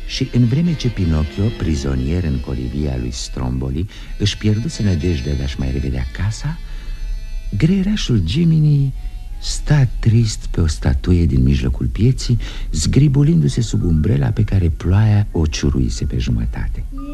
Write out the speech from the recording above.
Și în vreme ce Pinocchio, prizonier în colivia lui Stromboli, își pierduse nădejdea de-și mai revedea casa, greierașul Gemini sta trist pe o statuie din mijlocul pieții, zgribulindu-se sub umbrela pe care ploaia o ciuruise pe jumătate.